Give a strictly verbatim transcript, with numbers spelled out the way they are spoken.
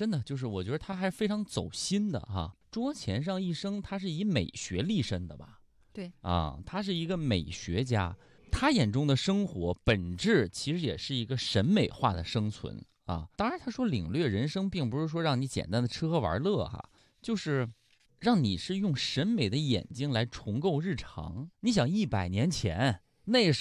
真的就是我觉得他还是非常走心的哈。桌前上一生，他是以美学立身的吧？ 对啊，他是一个美学家，他眼中的生活本质其实也是一个审美化的生存啊。当然，他说领略人生，并不是说让你简单的吃喝玩乐哈，就是让你是用审美的眼睛来重构日常。你想，一百年前那时